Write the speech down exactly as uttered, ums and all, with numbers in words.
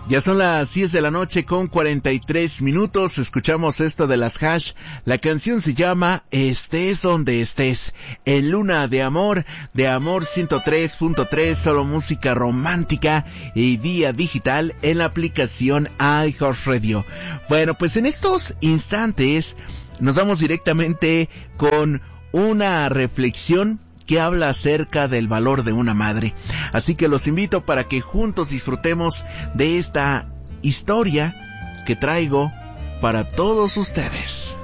Ya son las diez de la noche con cuarenta y tres minutos, escuchamos esto de las Hash, la canción se llama Estés donde estés, en Luna de Amor, de Amor ciento tres punto tres, solo música romántica y vía digital en la aplicación iHeartRadio. Bueno, pues en estos instantes nos vamos directamente con una reflexión que habla acerca del valor de una madre. Así que los invito para que juntos disfrutemos de esta historia que traigo para todos ustedes.